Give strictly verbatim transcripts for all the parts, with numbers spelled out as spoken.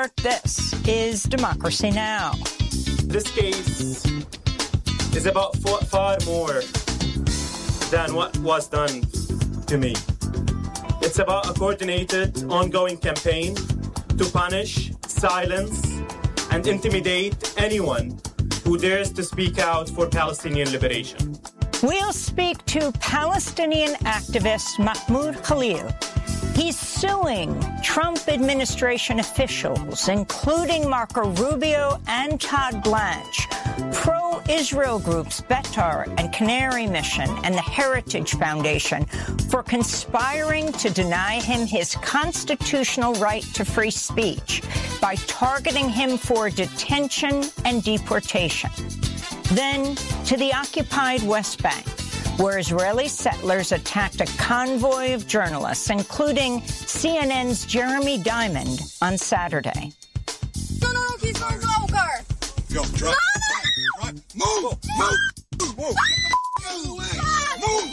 York, this is Democracy Now! This case is about far, far more than what was done to me. It's about a coordinated, ongoing campaign to punish, silence, and intimidate anyone who dares to speak out for Palestinian liberation. We'll speak to Palestinian activist Mahmoud Khalil. He's suing Trump administration officials, including Marco Rubio and Todd Blanche, pro-Israel groups Betar and Canary Mission and the Heritage Foundation for conspiring to deny him his constitutional right to free speech by targeting him for detention and deportation. Then to the occupied West Bank, where Israeli settlers attacked a convoy of journalists, including C N N's Jeremy Diamond, on Saturday. No, no, no, he's going to our car. Yo, drive. No, no. Drive. Move, move, move, move. Get out of the way. Move,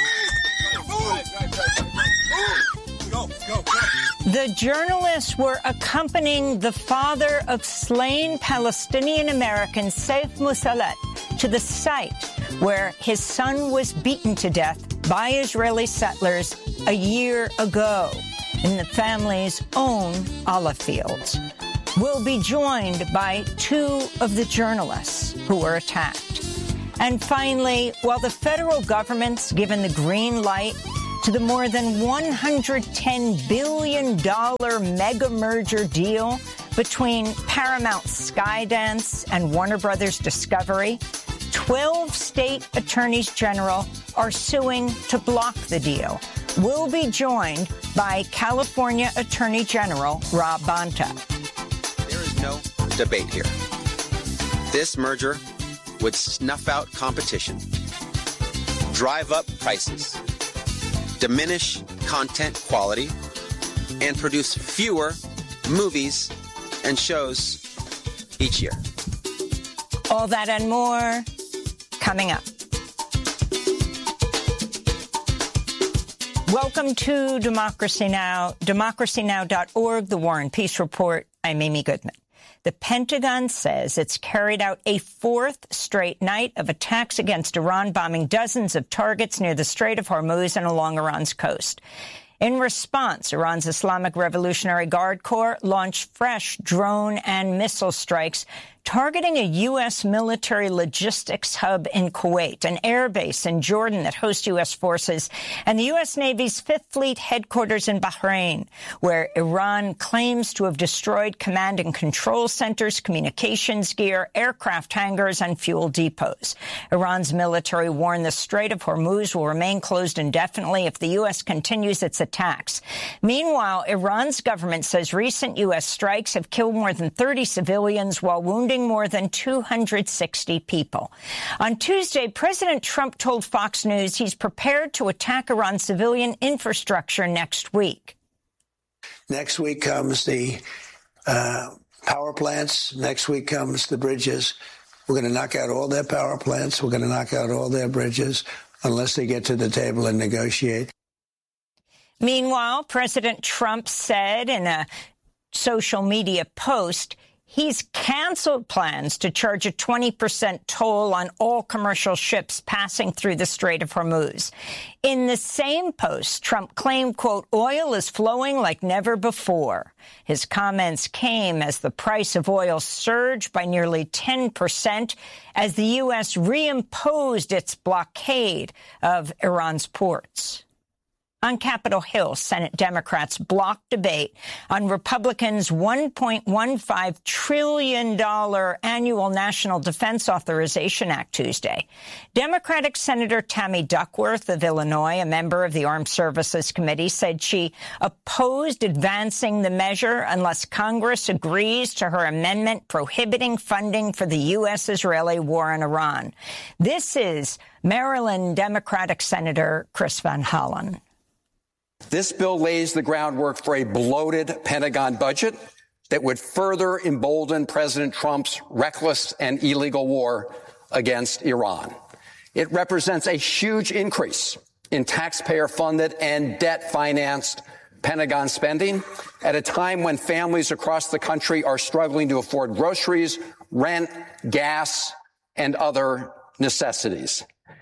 move, move. Go, go, go. The journalists were accompanying the father of slain Palestinian American Saif Musalat to the site where his son was beaten to death by Israeli settlers a year ago in the family's own olive fields. We'll be joined by two of the journalists who were attacked. And finally, while the federal government's given the green light to the more than one hundred ten billion dollars mega merger deal between Paramount Skydance and Warner Brothers Discovery, twelve state attorneys general are suing to block the deal. We'll be joined by California Attorney General Rob Bonta. There is no debate here. This merger would snuff out competition, drive up prices, diminish content quality, and produce fewer movies and shows each year. All that and more coming up. Welcome to Democracy Now!, democracy now dot org, the War and Peace Report. I'm Amy Goodman. The Pentagon says it's carried out a fourth straight night of attacks against Iran, bombing dozens of targets near the Strait of Hormuz and along Iran's coast. In response, Iran's Islamic Revolutionary Guard Corps launched fresh drone and missile strikes targeting a U S military logistics hub in Kuwait, an air base in Jordan that hosts U S forces, and the U S Navy's Fifth Fleet headquarters in Bahrain, where Iran claims to have destroyed command and control centers, communications gear, aircraft hangars, and fuel depots. Iran's military warned the Strait of Hormuz will remain closed indefinitely if the U S continues its attacks. Meanwhile, Iran's government says recent U S strikes have killed more than thirty civilians while wounding more than two hundred sixty people. On Tuesday, President Trump told Fox News he's prepared to attack Iran's civilian infrastructure next week. Next week comes the uh, power plants. Next week comes the bridges. We're going to knock out all their power plants. We're going to knock out all their bridges unless they get to the table and negotiate. Meanwhile, President Trump said in a social media post he's canceled plans to charge a twenty percent toll on all commercial ships passing through the Strait of Hormuz. In the same post, Trump claimed, quote, oil is flowing like never before. His comments came as the price of oil surged by nearly ten percent as the U S reimposed its blockade of Iran's ports. On Capitol Hill, Senate Democrats blocked debate on Republicans' one point one five trillion dollars annual National Defense Authorization Act Tuesday. Democratic Senator Tammy Duckworth of Illinois, a member of the Armed Services Committee, said she opposed advancing the measure unless Congress agrees to her amendment prohibiting funding for the U S-Israeli war in Iran. This is Maryland Democratic Senator Chris Van Hollen. This bill lays the groundwork for a bloated Pentagon budget that would further embolden President Trump's reckless and illegal war against Iran. It represents a huge increase in taxpayer-funded and debt-financed Pentagon spending at a time when families across the country are struggling to afford groceries, rent, gas, and other necessities.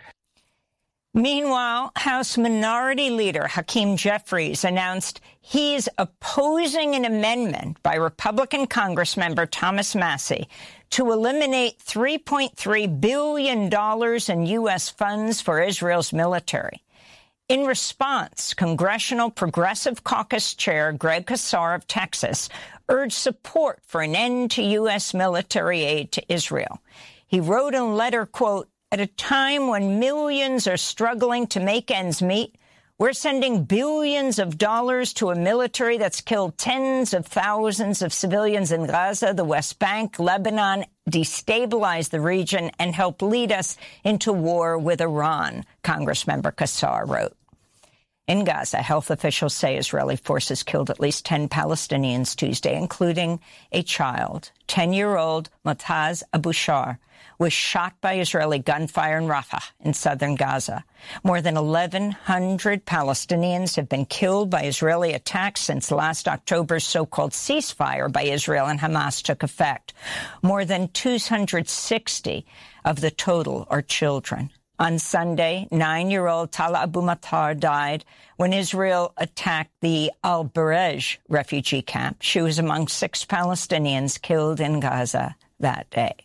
Meanwhile, House Minority Leader Hakeem Jeffries announced he's opposing an amendment by Republican Congressmember Thomas Massie to eliminate three point three billion dollars in U S funds for Israel's military. In response, Congressional Progressive Caucus Chair Greg Casar of Texas urged support for an end to U S military aid to Israel. He wrote in a letter, quote, "At a time when millions are struggling to make ends meet, we're sending billions of dollars to a military that's killed tens of thousands of civilians in Gaza, the West Bank, Lebanon, destabilize the region, and help lead us into war with Iran," Congressmember Casar wrote. In Gaza, health officials say Israeli forces killed at least ten Palestinians Tuesday, including a child. ten-year-old Motaz Abushar was shot by Israeli gunfire in Rafah in southern Gaza. More than eleven hundred Palestinians have been killed by Israeli attacks since last October's so-called ceasefire by Israel and Hamas took effect. More than two hundred sixty of the total are children. On Sunday, nine-year-old Tala Abu Matar died when Israel attacked the Al-Barej refugee camp. She was among six Palestinians killed in Gaza that day.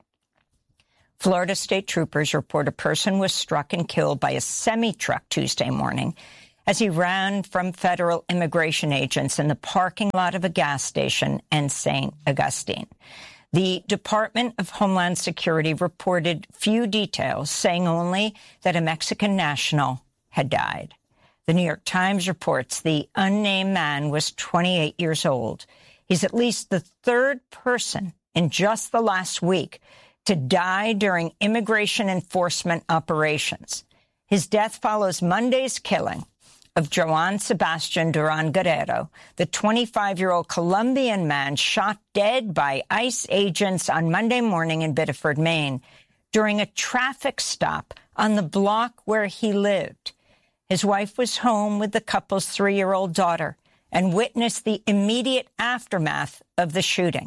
Florida state troopers report a person was struck and killed by a semi-truck Tuesday morning as he ran from federal immigration agents in the parking lot of a gas station in Saint Augustine. The Department of Homeland Security reported few details, saying only that a Mexican national had died. The New York Times reports the unnamed man was twenty-eight years old. He's at least the third person in just the last week to die during immigration enforcement operations. His death follows Monday's killing of Joan Sebastian Duran Guerrero, the twenty-five-year-old Colombian man shot dead by ICE agents on Monday morning in Biddeford, Maine, during a traffic stop on the block where he lived. His wife was home with the couple's three-year-old daughter and witnessed the immediate aftermath of the shooting.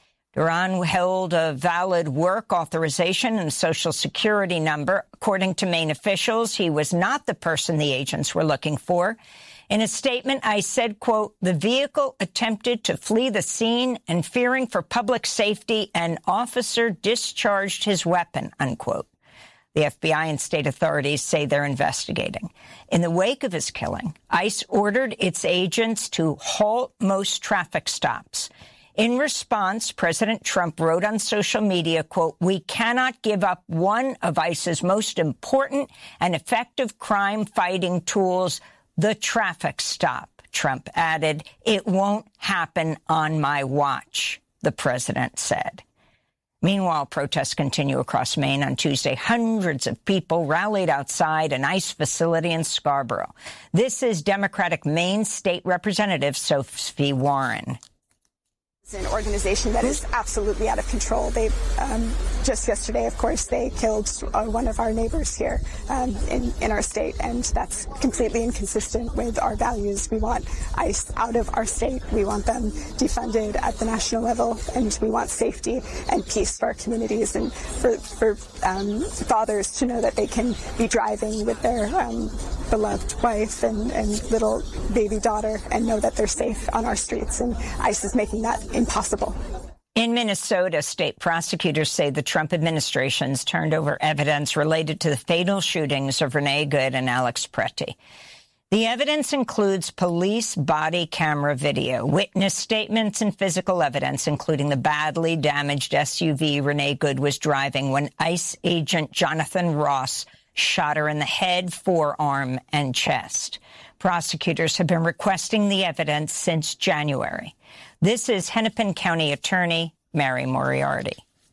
Duran held a valid work authorization and Social Security number. According to Maine officials, he was not the person the agents were looking for. In a statement, I said, quote, "The vehicle attempted to flee the scene and fearing for public safety, an officer discharged his weapon," unquote. The F B I and state authorities say they're investigating. In the wake of his killing, ICE ordered its agents to halt most traffic stops. In response, President Trump wrote on social media, quote, "We cannot give up one of ICE's most important and effective crime-fighting tools, the traffic stop." Trump added, "It won't happen on my watch," the president said. Meanwhile, protests continue across Maine. On Tuesday, hundreds of people rallied outside an ICE facility in Scarborough. This is Democratic Maine State Representative Sophie Warren. It's an organization that is absolutely out of control. They um, just yesterday, of course, they killed uh, one of our neighbors here um, in, in our state, and that's completely inconsistent with our values. We want ICE out of our state. We want them defunded at the national level, and we want safety and peace for our communities and for, for um, fathers to know that they can be driving with their um, beloved wife and, and little baby daughter and know that they're safe on our streets. And ICE is making that impossible. In Minnesota, state prosecutors say the Trump administration's turned over evidence related to the fatal shootings of Renee Good and Alex Pretty. The evidence includes police body camera video, witness statements, and physical evidence, including the badly damaged S U V Renee Good was driving when ICE agent Jonathan Ross shot her in the head, forearm, and chest. Prosecutors have been requesting the evidence since January. This is Hennepin County Attorney Mary Moriarty.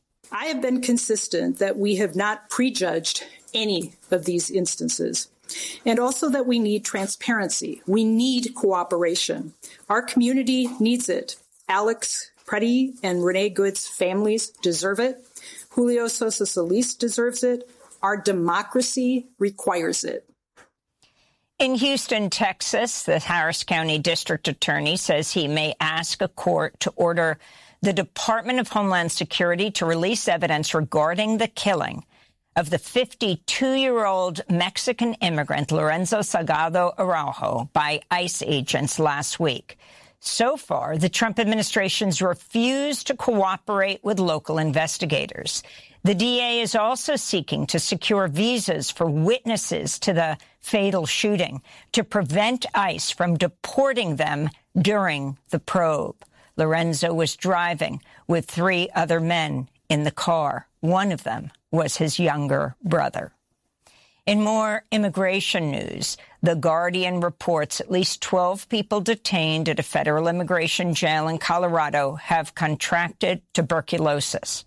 I have been consistent that we have not prejudged any of these instances, and also that we need transparency. We need cooperation. Our community needs it. Alex Pretty and Renee Good's families deserve it. Julio Sosa Solis deserves it. Our democracy requires it. In Houston, Texas, the Harris County District Attorney says he may ask a court to order the Department of Homeland Security to release evidence regarding the killing of the fifty-two-year-old Mexican immigrant Lorenzo Salgado Araujo by ICE agents last week. So far, the Trump administration's refused to cooperate with local investigators. The D A is also seeking to secure visas for witnesses to the fatal shooting to prevent ICE from deporting them during the probe. Lorenzo was driving with three other men in the car. One of them was his younger brother. In more immigration news, The Guardian reports at least twelve people detained at a federal immigration jail in Colorado have contracted tuberculosis.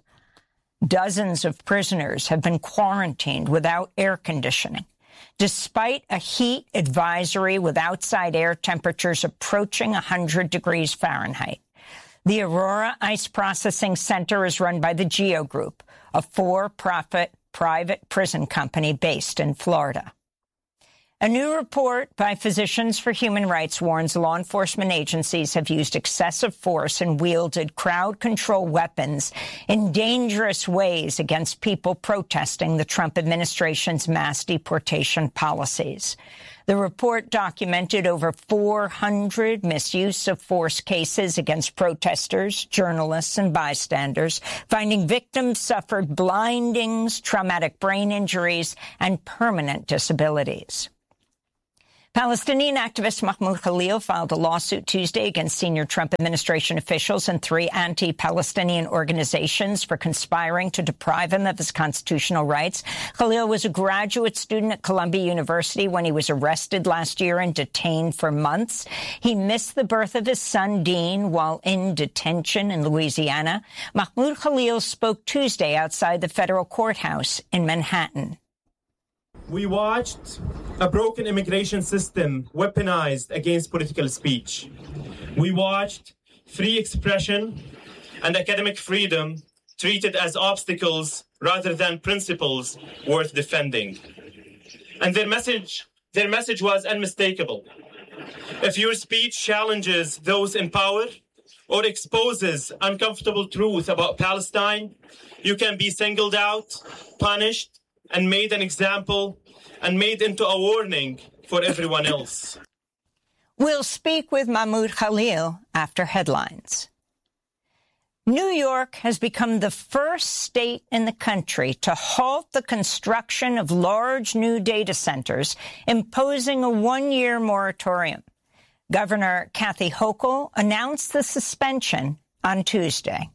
Dozens of prisoners have been quarantined without air conditioning, despite a heat advisory with outside air temperatures approaching one hundred degrees Fahrenheit. The Aurora Ice Processing Center is run by the GEO Group, a for-profit private prison company based in Florida. A new report by Physicians for Human Rights warns law enforcement agencies have used excessive force and wielded crowd control weapons in dangerous ways against people protesting the Trump administration's mass deportation policies. The report documented over four hundred misuse of force cases against protesters, journalists, and bystanders, finding victims suffered blindings, traumatic brain injuries, and permanent disabilities. Palestinian activist Mahmoud Khalil filed a lawsuit Tuesday against senior Trump administration officials and three anti-Palestinian organizations for conspiring to deprive him of his constitutional rights. Khalil was a graduate student at Columbia University when he was arrested last year and detained for months. He missed the birth of his son, Dean, while in detention in Louisiana. Mahmoud Khalil spoke Tuesday outside the federal courthouse in Manhattan. We watched a broken immigration system weaponized against political speech. We watched free expression and academic freedom treated as obstacles rather than principles worth defending. And their message, their message was unmistakable. If your speech challenges those in power or exposes uncomfortable truth about Palestine, you can be singled out, punished, and made an example and made into a warning for everyone else. We'll speak with Mahmoud Khalil after headlines. New York has become the first state in the country to halt the construction of large new data centers, imposing a one-year moratorium. Governor Kathy Hochul announced the suspension on Tuesday.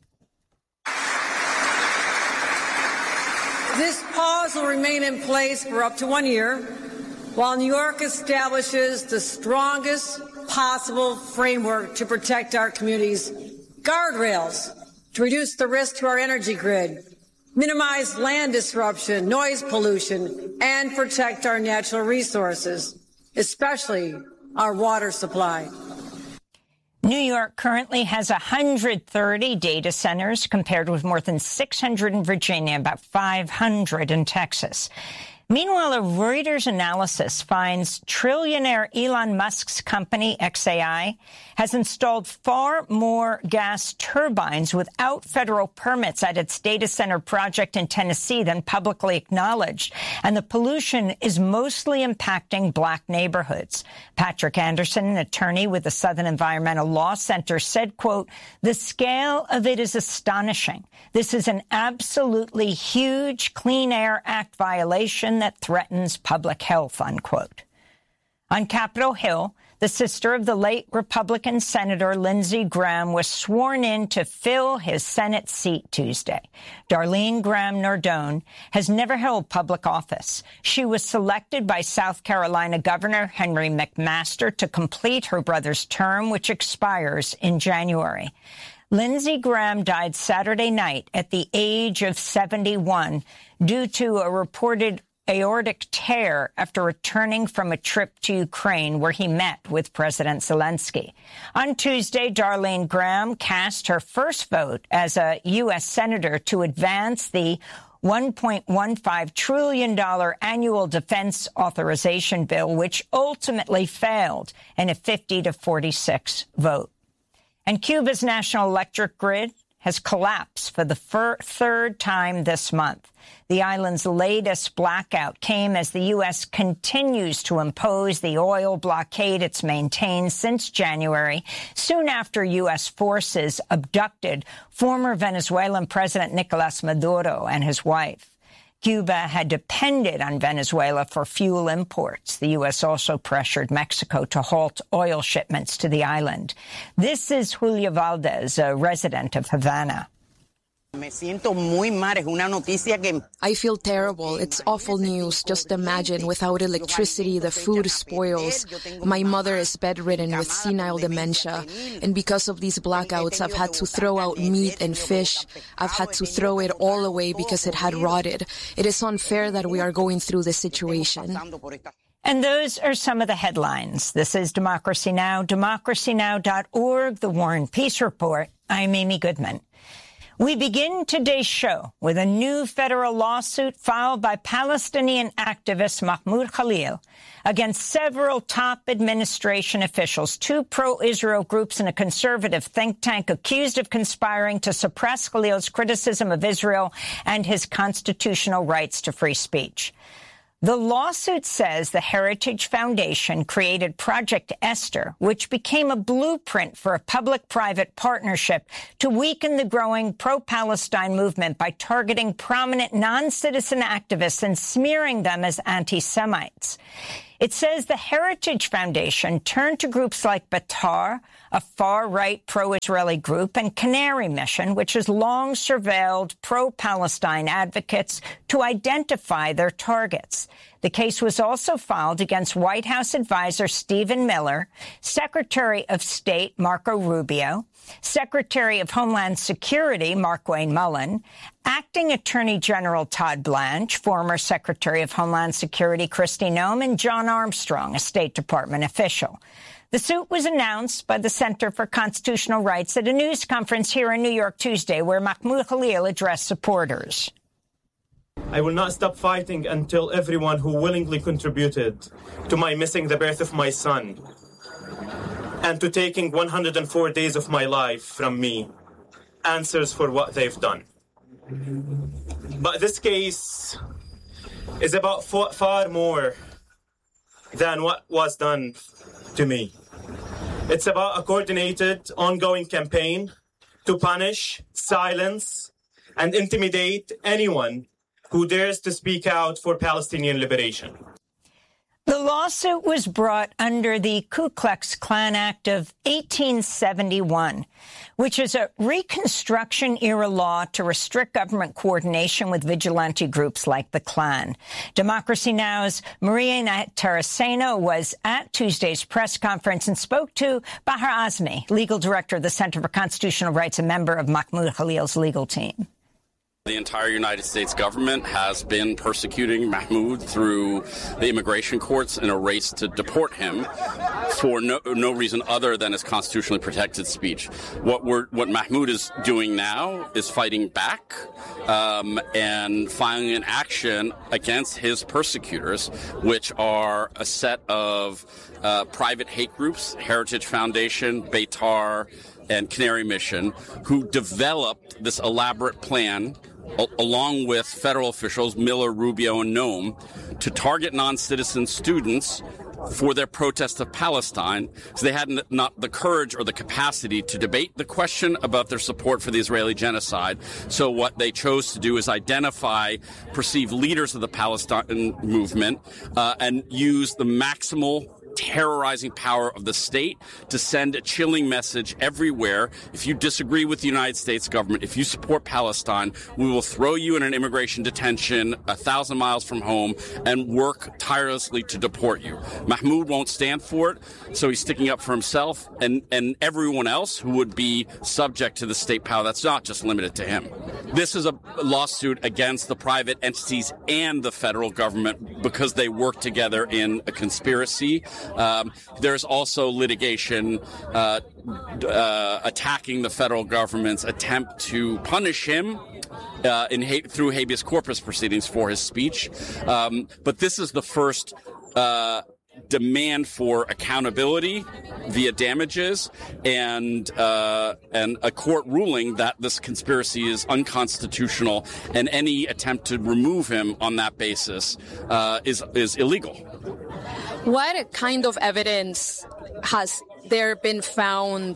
This pause will remain in place for up to one year while New York establishes the strongest possible framework to protect our communities, guardrails to reduce the risk to our energy grid, minimize land disruption, noise pollution, and protect our natural resources, especially our water supply. New York currently has one hundred thirty data centers, compared with more than six hundred in Virginia, about five hundred in Texas. Meanwhile, a Reuters analysis finds trillionaire Elon Musk's company, X A I, has installed far more gas turbines without federal permits at its data center project in Tennessee than publicly acknowledged, and the pollution is mostly impacting black neighborhoods. Patrick Anderson, an attorney with the Southern Environmental Law Center, said, quote, "The scale of it is astonishing. This is an absolutely huge Clean Air Act violation that threatens public health," unquote. On Capitol Hill, the sister of the late Republican Senator Lindsey Graham was sworn in to fill his Senate seat Tuesday. Darlene Graham Nardone has never held public office. She was selected by South Carolina Governor Henry McMaster to complete her brother's term, which expires in January. Lindsey Graham died Saturday night at the age of seventy-one due to a reported aortic tear after returning from a trip to Ukraine where he met with President Zelensky. On Tuesday, Darlene Graham cast her first vote as a U S senator to advance the one point one five trillion dollars annual defense authorization bill, which ultimately failed in a fifty to forty-six vote. And Cuba's national electric grid has collapsed for the fir- third time this month. The island's latest blackout came as the U S continues to impose the oil blockade it's maintained since January, soon after U S forces abducted former Venezuelan President Nicolas Maduro and his wife. Cuba had depended on Venezuela for fuel imports. The U S also pressured Mexico to halt oil shipments to the island. This is Julia Valdez, a resident of Havana. I feel terrible. It's awful news. Just imagine, without electricity, the food spoils. My mother is bedridden with senile dementia. And because of these blackouts, I've had to throw out meat and fish. I've had to throw it all away because it had rotted. It is unfair that we are going through this situation. And those are some of the headlines. This is Democracy Now!, democracy now dot org, The War and Peace Report. I'm Amy Goodman. We begin today's show with a new federal lawsuit filed by Palestinian activist Mahmoud Khalil against several top administration officials, two pro-Israel groups and a conservative think tank accused of conspiring to suppress Khalil's criticism of Israel and his constitutional rights to free speech. The lawsuit says the Heritage Foundation created Project Esther, which became a blueprint for a public-private partnership to weaken the growing pro-Palestine movement by targeting prominent non-citizen activists and smearing them as anti-Semites. It says the Heritage Foundation turned to groups like Beitar, a far-right pro-Israeli group, and Canary Mission, which has long surveilled pro-Palestine advocates, to identify their targets. The case was also filed against White House advisor Stephen Miller, Secretary of State Marco Rubio, Secretary of Homeland Security Markwayne Mullin, Acting Attorney General Todd Blanche, former Secretary of Homeland Security Kristi Noem, and John Armstrong, a State Department official. The suit was announced by the Center for Constitutional Rights at a news conference here in New York Tuesday, where Mahmoud Khalil addressed supporters. I will not stop fighting until everyone who willingly contributed to my missing the birth of my son and to taking one hundred four days of my life from me answers for what they've done. But this case is about far more than what was done to me. It's about a coordinated, ongoing campaign to punish, silence, and intimidate anyone who dares to speak out for Palestinian liberation. The lawsuit was brought under the Ku Klux Klan Act of eighteen seventy-one, which is a Reconstruction-era law to restrict government coordination with vigilante groups like the Klan. Democracy Now!'s Maria Taraceno was at Tuesday's press conference and spoke to Bahar Azmi, legal director of the Center for Constitutional Rights, a member of Mahmoud Khalil's legal team. The entire United States government has been persecuting Mahmoud through the immigration courts in a race to deport him for no, no reason other than his constitutionally protected speech. What we're, what Mahmoud is doing now is fighting back um, and filing an action against his persecutors, which are a set of uh, private hate groups, Heritage Foundation, Beitar, and Canary Mission, who developed this elaborate plan along with federal officials, Miller, Rubio, and Noem, to target non-citizen students for their protest of Palestine, because they had not the courage or the capacity to debate the question about their support for the Israeli genocide. So what they chose to do is identify perceived leaders of the Palestine movement uh, and use the maximal terrorizing power of the state to send a chilling message everywhere. If you disagree with the United States government, if you support Palestine, we will throw you in an immigration detention a thousand miles from home and work tirelessly to deport you. Mahmoud won't stand for it, so he's sticking up for himself and, and everyone else who would be subject to the state power. That's not just limited to him. This is a lawsuit against the private entities and the federal government because they work together in a conspiracy Um, there's also litigation uh, uh, attacking the federal government's attempt to punish him uh, in ha- through habeas corpus proceedings for his speech. Um, but this is the first uh, demand for accountability via damages and uh, and a court ruling that this conspiracy is unconstitutional, and any attempt to remove him on that basis uh, is is illegal. What kind of evidence has there been found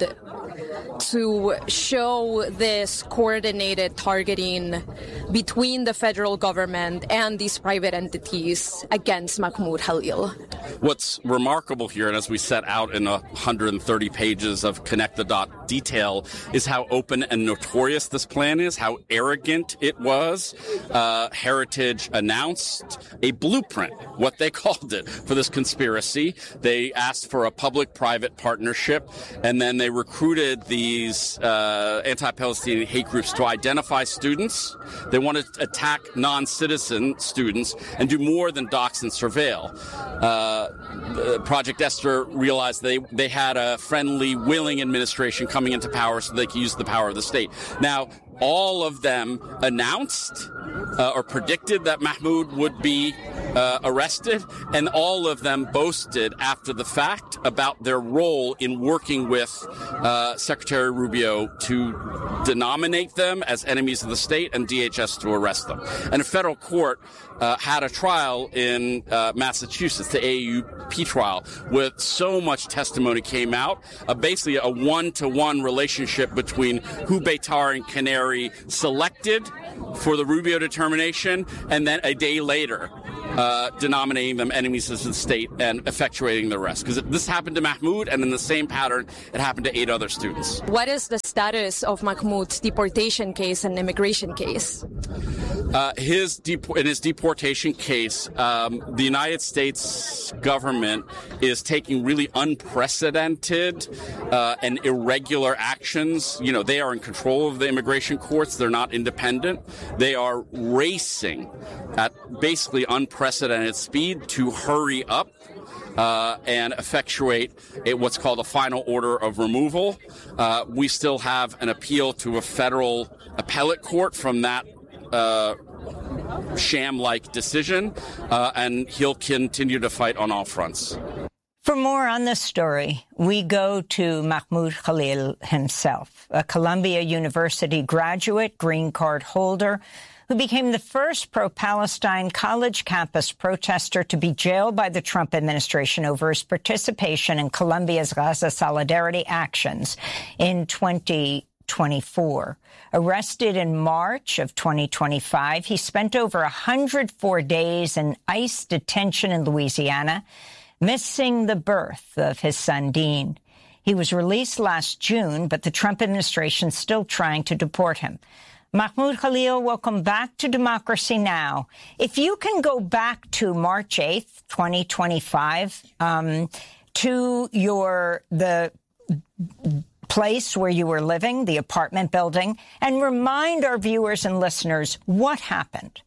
to show this coordinated targeting between the federal government and these private entities against Mahmoud Khalil? What's remarkable here, and as we set out in one hundred thirty pages of Connect the Dot detail, is how open and notorious this plan is, how arrogant it was. Uh, Heritage announced a blueprint, what they called it, for this conspiracy. They asked for a public-private partnership, and then they recruited these uh, anti-Palestinian hate groups to identify students. They wanted to attack non-citizen students and do more than dox and surveil. Uh, Project Esther realized they, they had a friendly, willing administration coming into power so they could use the power of the state. Now, all of them announced uh, or predicted that Mahmoud would be uh, arrested, and all of them boasted after the fact about their role in working with uh, Secretary Rubio to denominate them as enemies of the state and D H S to arrest them. And a federal court uh, had a trial in uh, Massachusetts, the A A U P trial, with so much testimony came out, uh, basically a one-to-one relationship between who Beitar and Canary selected for the Rubio determination, and then a day later uh, denominating them enemies of the state and effectuating the arrest. Because this happened to Mahmoud, and in the same pattern, it happened to eight other students. What is the status of Mahmoud's deportation case and immigration case? Uh, his dep- in his deportation case, um, the United States government is taking really unprecedented uh, and irregular actions. You know, they are in control of the immigration courts. They're not independent. They are racing at basically unprecedented speed to hurry up Uh, and effectuate a, what's called a final order of removal. Uh, we still have an appeal to a federal appellate court from that uh, sham-like decision, uh, and he'll continue to fight on all fronts. For more on this story, we go to Mahmoud Khalil himself, a Columbia University graduate, green card holder, who became the first pro-Palestine college campus protester to be jailed by the Trump administration over his participation in Columbia's Gaza Solidarity actions in twenty twenty-four. Arrested in March of twenty twenty-five, he spent over one hundred four days in ICE detention in Louisiana, missing the birth of his son, Dean. He was released last June, but the Trump administration is still trying to deport him. Mahmoud Khalil, welcome back to Democracy Now! If you can go back to March eighth, twenty twenty-five, um, to your the place where you were living, the apartment building, and remind our viewers and listeners what happened.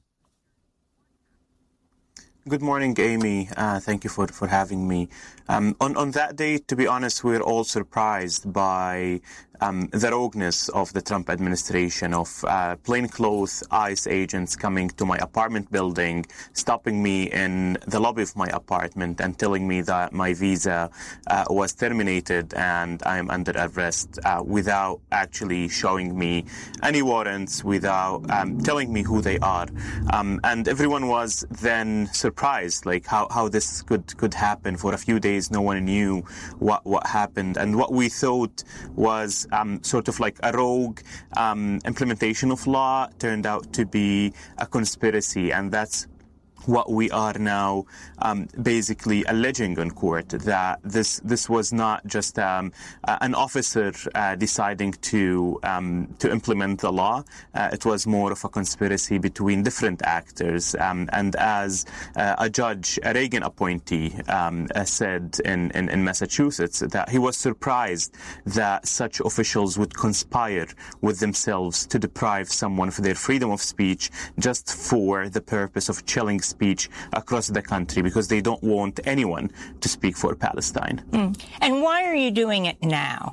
Good morning, Amy. Uh, thank you for, for having me. Um, on, on that day, to be honest, we we're all surprised by um, the rogueness of the Trump administration, of uh, plainclothes ICE agents coming to my apartment building, stopping me in the lobby of my apartment and telling me that my visa uh, was terminated and I'm under arrest uh, without actually showing me any warrants, without um, telling me who they are. Um, and everyone was then surprised, like how, how this could, could happen. For a few days, no one knew what, what happened. And what we thought was um, sort of like a rogue um, implementation of law turned out to be a conspiracy. And that's what we are now um, basically alleging in court, that this this was not just um, uh, an officer uh, deciding to um, to implement the law. Uh, it was more of a conspiracy between different actors. Um, and as uh, a judge, a Reagan appointee, um, uh, said in, in, in Massachusetts, that he was surprised that such officials would conspire with themselves to deprive someone of their freedom of speech just for the purpose of chilling speech across the country because they don't want anyone to speak for Palestine. Mm. And why are you doing it now?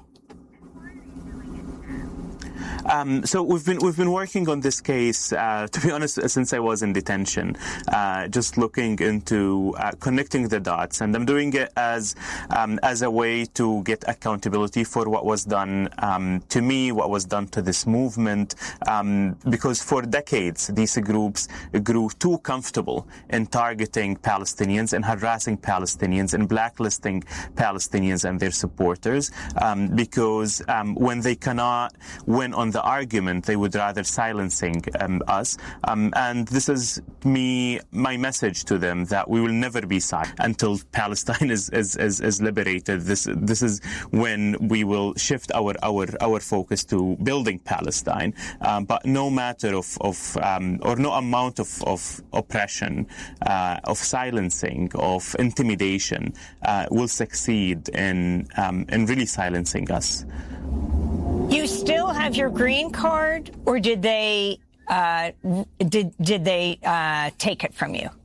Um, so we've been we've been working on this case, uh, to be honest, since I was in detention, uh, just looking into uh, connecting the dots, and I'm doing it as um, as a way to get accountability for what was done um, to me, what was done to this movement, um, because for decades these groups grew too comfortable in targeting Palestinians and harassing Palestinians and blacklisting Palestinians and their supporters, um, because um, when they cannot win on the argument, they would rather silencing um, us. Um, and this is me, my message to them, that we will never be silent until Palestine is, is, is, is liberated. This this is when we will shift our our, our focus to building Palestine. Um, but no matter of, of um, or no amount of, of oppression, uh, of silencing, of intimidation uh, will succeed in um, in really silencing us. You still have your green card, or did they uh, did did they uh, take it from you?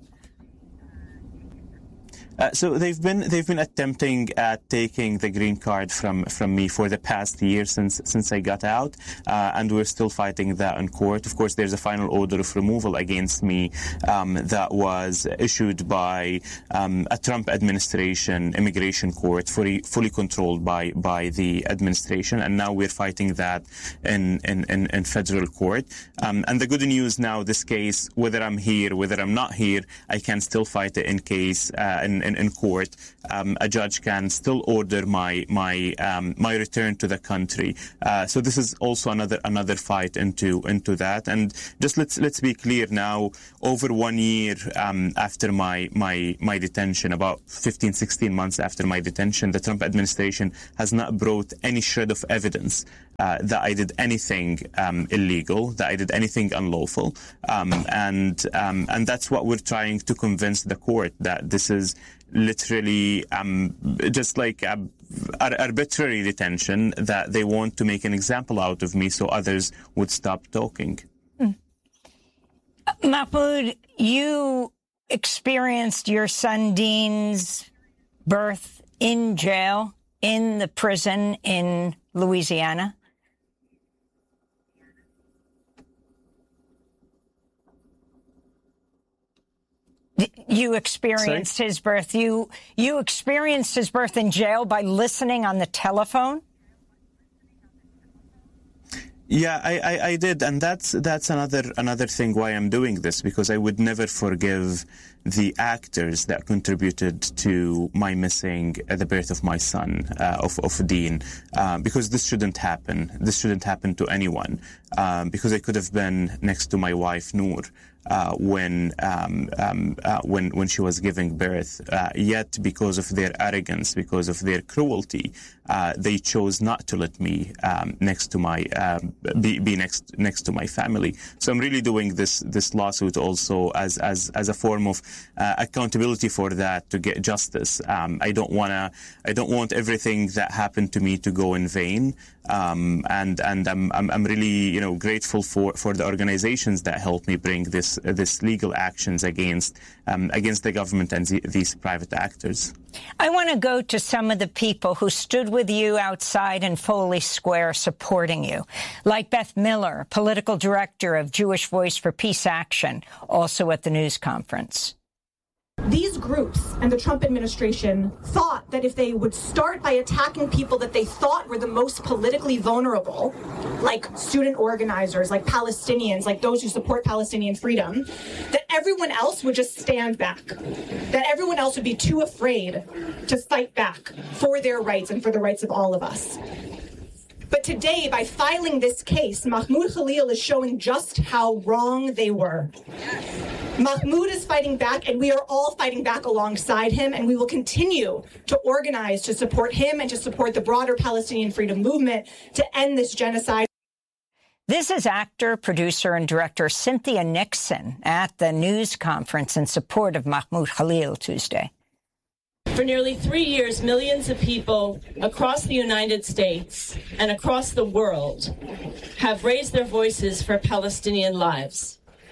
Uh, so they've been they've been attempting at taking the green card from, from me for the past year since since I got out, uh, and we're still fighting that in court. Of course, there's a final order of removal against me um, that was issued by um, a Trump administration immigration court, fully fully controlled by by the administration, and now we're fighting that in in, in, in federal court. Um, and the good news now, this case, whether I'm here, whether I'm not here, I can still fight it in case uh, in, in In, court. Um, a judge can still order my my um, my return to the country. Uh, so this is also another another fight into into that. And just let's let's be clear now. Over one year um, after my my my detention, about fifteen, sixteen months after my detention, the Trump administration has not brought any shred of evidence uh, that I did anything um, illegal, that I did anything unlawful, um, and um, and that's what we're trying to convince the court, that this is literally um, just like a, a arbitrary detention, that they want to make an example out of me so others would stop talking. Mm. Mahmoud, you experienced your son Dean's birth in jail, in the prison in Louisiana. You experienced Sorry? his birth. You you experienced his birth in jail by listening on the telephone? Yeah, I, I, I did, and that's that's another another thing why I'm doing this, because I would never forgive the actors that contributed to my missing uh, the birth of my son, uh, of of Dean, uh, because this shouldn't happen. This shouldn't happen to anyone, um, because I could have been next to my wife Noor uh, when um, um, uh, when when she was giving birth. Uh, yet, because of their arrogance, because of their cruelty, uh, they chose not to let me um, next to my uh, be, be next next to my family. So I'm really doing this this lawsuit also as as as a form of uh, accountability for that, to get justice. Um, I don't wanna I don't want everything that happened to me to go in vain. Um, and and I'm, I'm I'm really you know grateful for, for the organizations that helped me bring this uh, this legal actions against um, against the government and the, these private actors. I want to go to some of the people who stood with you outside in Foley Square supporting you, like Beth Miller, political director of Jewish Voice for Peace Action, also at the news conference. These groups and the Trump administration thought that if they would start by attacking people that they thought were the most politically vulnerable, like student organizers, like Palestinians, like those who support Palestinian freedom, that everyone else would just stand back, that everyone else would be too afraid to fight back for their rights and for the rights of all of us. But today, by filing this case, Mahmoud Khalil is showing just how wrong they were. Mahmoud is fighting back, and we are all fighting back alongside him, and we will continue to organize to support him and to support the broader Palestinian freedom movement to end this genocide. This is actor, producer, and director Cynthia Nixon at the news conference in support of Mahmoud Khalil Tuesday. For nearly three years, millions of people across the United States and across the world have raised their voices for Palestinian lives.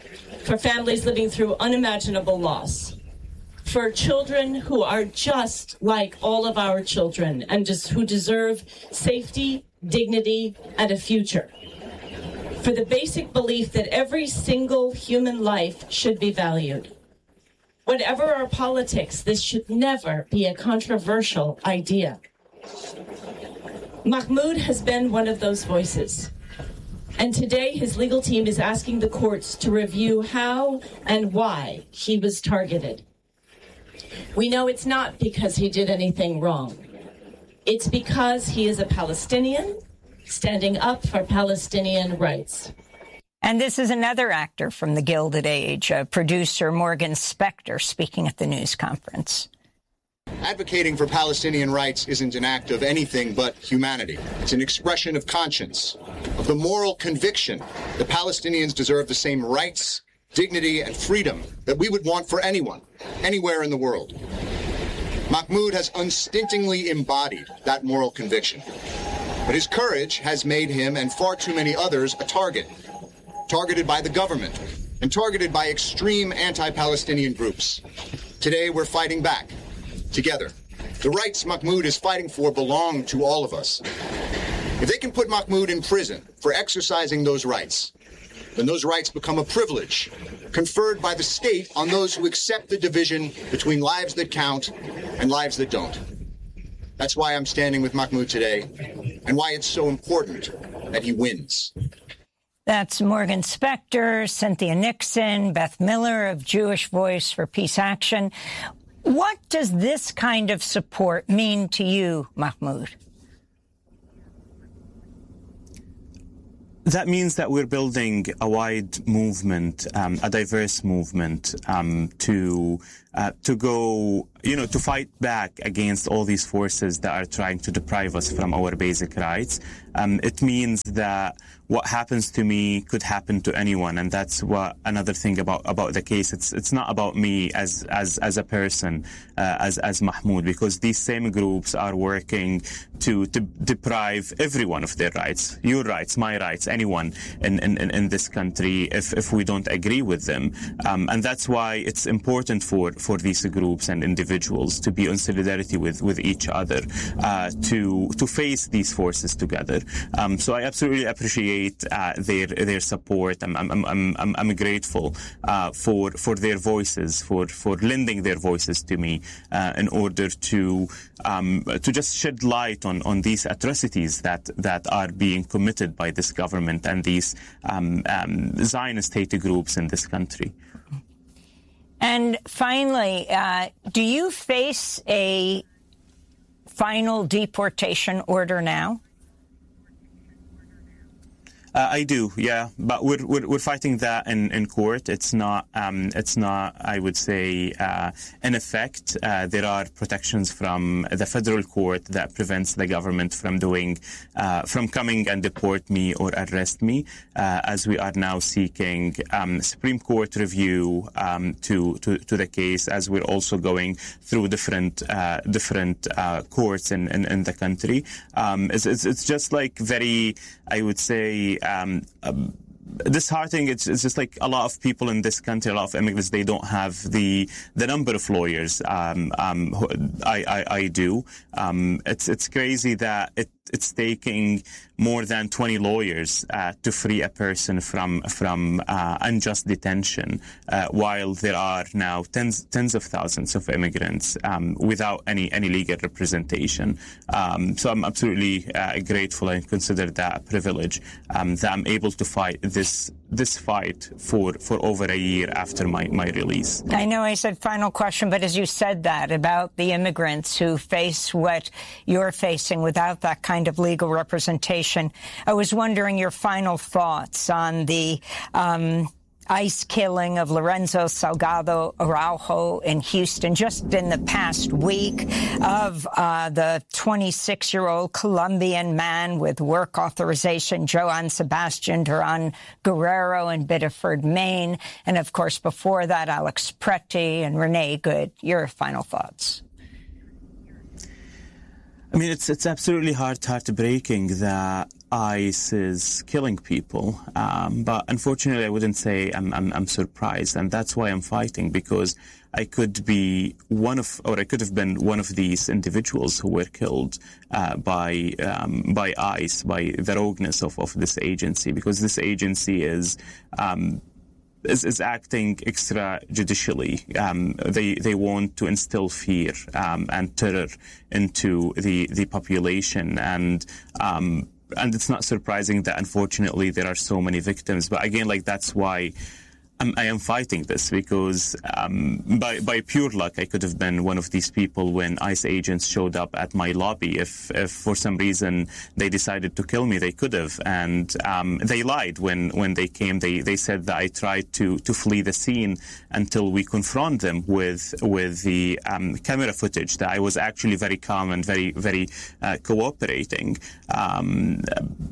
for families living through unimaginable loss, for children who are just like all of our children and just who deserve safety, dignity, and a future, for the basic belief that every single human life should be valued. Whatever our politics, this should never be a controversial idea. Mahmoud has been one of those voices. And today his legal team is asking the courts to review how and why he was targeted. We know it's not because he did anything wrong. It's because he is a Palestinian standing up for Palestinian rights. And this is another actor from the Gilded Age, uh, producer Morgan Spector, speaking at the news conference. Advocating for Palestinian rights isn't an act of anything but humanity. It's an expression of conscience, of the moral conviction that Palestinians deserve the same rights, dignity, and freedom that we would want for anyone, anywhere in the world. Mahmoud has unstintingly embodied that moral conviction. But his courage has made him and far too many others a target. Targeted by the government and targeted by extreme anti-Palestinian groups. Today, we're fighting back, together. The rights Mahmoud is fighting for belong to all of us. If they can put Mahmoud in prison for exercising those rights, then those rights become a privilege conferred by the state on those who accept the division between lives that count and lives that don't. That's why I'm standing with Mahmoud today, and why it's so important that he wins. That's Morgan Spector, Cynthia Nixon, Beth Miller of Jewish Voice for Peace Action. What does this kind of support mean to you, Mahmoud? That means that we're building a wide movement, um, a diverse movement, um, to uh, to go, you know, to fight back against all these forces that are trying to deprive us from our basic rights. Um, it means that what happens to me could happen to anyone, and that's what another thing about about the case. It's it's not about me as as as a person, uh, as as Mahmoud, because these same groups are working to to deprive everyone of their rights, your rights, my rights, anyone in in, in this country, if if we don't agree with them, um, and that's why it's important for for these groups and individuals to be in solidarity with with each other, uh, to to face these forces together. Um, so I absolutely appreciate uh, their their support. I'm I'm I'm I'm, I'm grateful uh, for for their voices, for for lending their voices to me uh, in order to um, to just shed light on on these atrocities that that are being committed by this government and these um, um, Zionist hate groups in this country. And finally, uh, do you face a final deportation order now? Uh, I do, yeah, but we're we're, we're fighting that in, in court. It's not um, it's not, I would say, uh, in effect. Uh, there are protections from the federal court that prevents the government from doing, uh, from coming and deport me or arrest me, uh, as we are now seeking um, Supreme Court review um, to, to to the case, as we're also going through different uh, different uh, courts in, in, in the country. Um, it's, it's it's just like very, I would say. Um, um, disheartening. It's, it's just like a lot of people in this country, a lot of immigrants, they don't have the the number of lawyers um, um, I, I, I do. Um, it's it's crazy that it, it's taking more than twenty lawyers uh, to free a person from from uh, unjust detention, uh, while there are now tens tens of thousands of immigrants um, without any any legal representation. Um, so I'm absolutely uh, grateful and consider that a privilege um, that I'm able to fight this this fight for for over a year after my my release. I know I said final question, but as you said that about the immigrants who face what you're facing without that kind of legal representation, I was wondering your final thoughts on the um, ICE killing of Lorenzo Salgado Araujo in Houston just in the past week, of uh, the twenty-six-year-old Colombian man with work authorization, Joan Sebastian Duran Guerrero in Biddeford, Maine, and, of course, before that, Alex Preti and Renee Good. Your final thoughts. I mean, it's it's absolutely heart heartbreaking that ICE is killing people. Um, but unfortunately, I wouldn't say I'm, I'm, I'm surprised. And that's why I'm fighting, because I could be one of, or I could have been one of these individuals who were killed uh, by um, by ICE, by the rogueness of, of this agency, because this agency is um, is, is acting extrajudicially. Um, they they want to instill fear um, and terror into the the population, and um, and it's not surprising that unfortunately there are so many victims. But again, like that's why I'm, I am fighting this, because um, by by pure luck I could have been one of these people when ICE agents showed up at my lobby. If if for some reason they decided to kill me, they could have, and um, they lied when when they came. They they said that I tried to to flee the scene until we confront them with with the um, camera footage. That I was actually very calm and very very uh, cooperating. Um,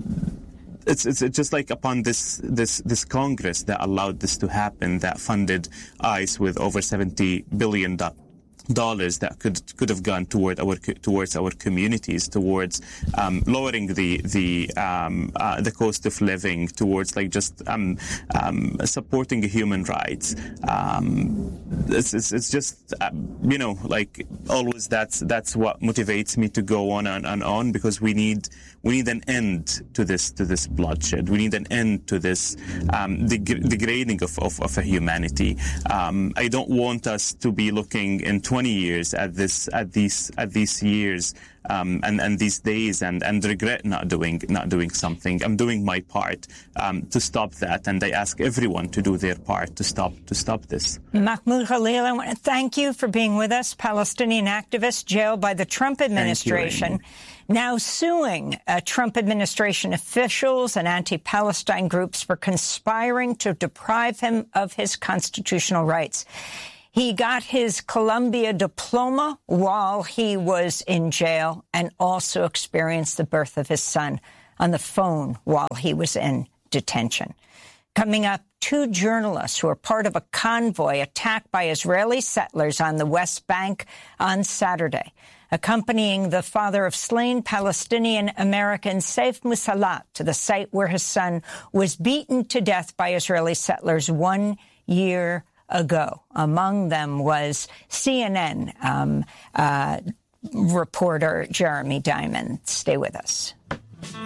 It's, it's just like upon this this this Congress that allowed this to happen, that funded ICE with over seventy billion dollars that could could have gone toward our towards our communities, towards um, lowering the the um, uh, the cost of living, towards like just um, um, supporting human rights. Um, it's, it's it's just uh, you know, like always that's that's what motivates me to go on and, and on, because we need we need an end to this to this bloodshed. We need an end to this um, deg- degrading of, of, of a humanity. Um, I don't want us to be looking in twenty years at this at these at these years um, and and these days and, and regret not doing not doing something. I'm doing my part um, to stop that, and I ask everyone to do their part to stop to stop this. Mahmoud Khalil, I want to thank you for being with us. Palestinian activist jailed by the Trump administration, you, now suing uh, Trump administration officials and anti-Palestine groups for conspiring to deprive him of his constitutional rights. He got his Columbia diploma while he was in jail, and also experienced the birth of his son on the phone while he was in detention. Coming up, two journalists who are part of a convoy attacked by Israeli settlers on the West Bank on Saturday, accompanying the father of slain Palestinian American Saif Musalat to the site where his son was beaten to death by Israeli settlers one year ago. Among them was C N N um, uh, reporter Jeremy Diamond. Stay with us.